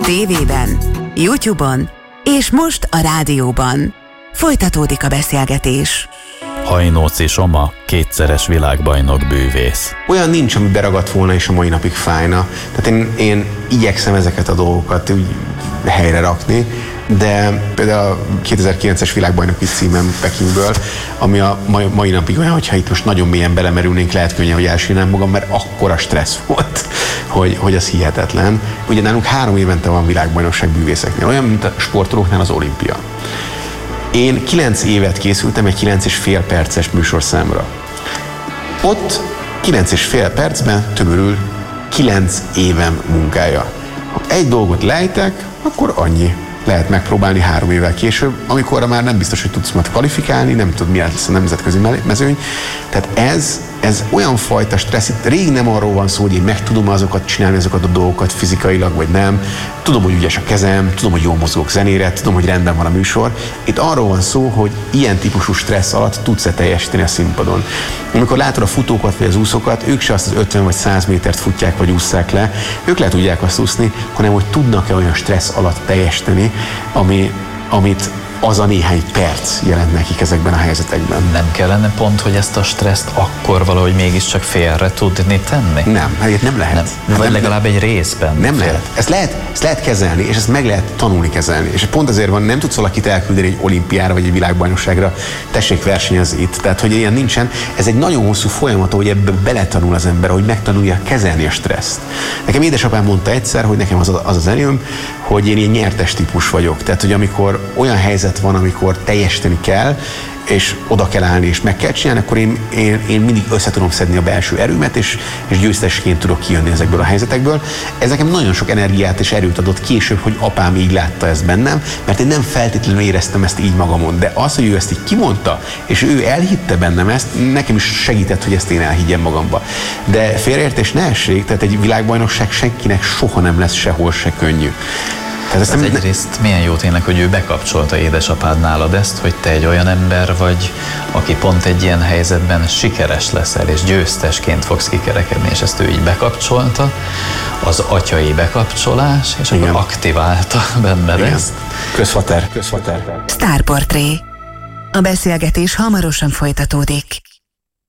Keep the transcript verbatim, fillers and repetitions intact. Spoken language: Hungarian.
tévében, YouTube-on és most a rádióban. Folytatódik a beszélgetés. Hajnóci Soma, kétszeres világbajnok bűvész. Olyan nincs, ami beragadt volna és a mai napig fájna. Tehát én, én igyekszem ezeket a dolgokat úgy helyre rakni, de például a kétezer-kilences világbajnoki címem Pekingből, ami a mai, mai napig olyan, hogyha itt most nagyon mélyen belemerülnénk, lehet könnyen, hogy elsírnám magam, mert akkora stressz volt, hogy, hogy az hihetetlen. Ugye nálunk három évente van világbajnokság bűvészeknél, olyan, mint a sportolóknál az olimpia. Én kilenc évet készültem egy kilenc és fél perces műsorszámra. Ott kilenc és fél percben tömörül kilenc évem munkája. Ha egy dolgot lejtek, akkor annyi. Lehet megpróbálni három évvel később, amikor már nem biztos, hogy tudsz majd kvalifikálni, nem tudod, mi lesz a nemzetközi mezőny. Tehát ez, ez olyan fajta stressz, itt rég nem arról van szó, hogy én meg tudom azokat csinálni, azokat a dolgokat fizikailag, vagy nem. Tudom, hogy ügyes a kezem, tudom, hogy jól mozgok zenére, tudom, hogy rendben van a műsor. Itt arról van szó, hogy ilyen típusú stressz alatt tudsz-e teljesíteni a színpadon. Amikor látod a futókat vagy az úszókat, ők se azt az ötven vagy száz métert futják vagy ússzák le, ők le tudják azt úszni, hanem hogy tudnak-e olyan stressz alatt teljesíteni, ami, amit az a néhány perc jelent nekik ezekben a helyzetekben. Nem kellene pont, hogy ezt a stresszt akkor valahogy mégiscsak félre tudni tenni? Nem, hát nem lehet. Nem. Hát vagy nem, legalább egy részben. Nem fél. lehet. Ezt lehet. Ezt lehet kezelni, és ezt meg lehet tanulni kezelni. És pont azért van, nem tudsz valakit elküldeni egy olimpiára, vagy egy világbajnokságra, tessék versenyezni itt. Tehát, hogy ilyen nincsen. Ez egy nagyon hosszú folyamat, hogy ebbe beletanul az ember, hogy megtanulja kezelni a stresszt. Nekem édesapám mondta egyszer, hogy nekem az az, az előm, hogy én ilyen nyertes típus vagyok. Tehát, hogy amikor olyan helyzet van, amikor teljesíteni kell, és oda kell állni, és meg kell csinálni, akkor én, én, én mindig össze tudom szedni a belső erőmet, és, és győztesként tudok kijönni ezekből a helyzetekből. Ez nekem nagyon sok energiát és erőt adott később, hogy apám így látta ezt bennem, mert én nem feltétlenül éreztem ezt így magamon, de az, hogy ő ezt így kimondta, és ő elhitte bennem ezt, nekem is segített, hogy ezt én elhiggyem magamba. De félreértés ne essék, tehát egy világbajnokság senkinek soha nem lesz sehol se könnyű. Ez nem... egyrészt milyen jó tényleg, hogy ő bekapcsolta édesapád nálad ezt, hogy te egy olyan ember vagy, aki pont egy ilyen helyzetben sikeres leszel, és győztesként fogsz kikerekedni, és ezt ő így bekapcsolta, az atyai bekapcsolás, és igen, akkor aktiválta benned igen, ezt. Közfater, közfater. Sztárportré. A beszélgetés hamarosan folytatódik.